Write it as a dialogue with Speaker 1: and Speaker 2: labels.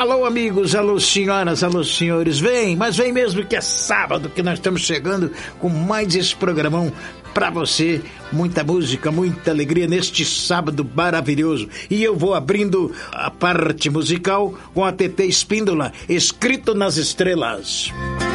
Speaker 1: Alô, amigos, alô, senhoras, alô, senhores. Vem, mas vem mesmo que é sábado que nós estamos chegando com mais esse programão pra você. Muita música, muita alegria neste sábado maravilhoso. E eu vou abrindo a parte musical com a TT Espíndola, Escrito nas Estrelas.